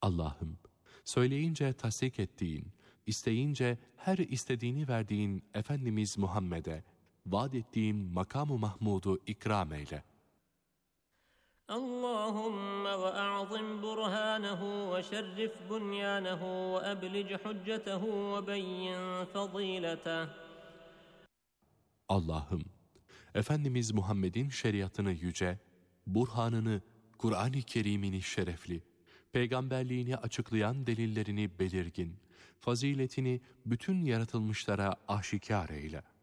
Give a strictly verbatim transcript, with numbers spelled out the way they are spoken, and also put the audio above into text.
Allah'ım, söyleyince tasdik ettiğin, isteyince her istediğini verdiğin Efendimiz Muhammed'e, vaad ettiğin makam-ı Mahmud'u ikram eyle. اللهم وأعظم برهانه وشرف بنيانه وأبلج حجته وبين فضيلته. Allah'ım, Efendimiz Muhammed'in şeriatını yüce, burhanını, Kur'an-ı Kerim'ini şerefli, peygamberliğini açıklayan delillerini belirgin, faziletini bütün yaratılmışlara aşikar eyle.